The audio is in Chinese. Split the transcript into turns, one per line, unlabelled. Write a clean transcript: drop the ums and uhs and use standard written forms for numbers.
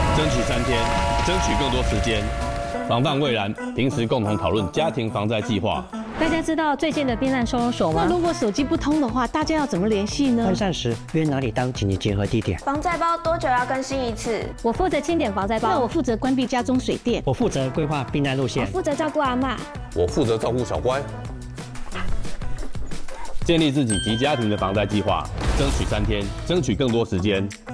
争取3天，争取更多时间。防范未然，平时共同讨论家庭防灾计划。
大家知道最近的避难收容所吗？
那如果手机不通的话，大家要怎么联系呢？
分散时约哪里当紧急集合地点？
防灾包多久要更新一次？
我负责清点防灾包，
那我负责关闭家中水电，
我负责规划避难路线，
我负责照顾阿嬷，
我负责照顾小乖。建立自己及家庭的防灾计划，争取3天，争取更多时间。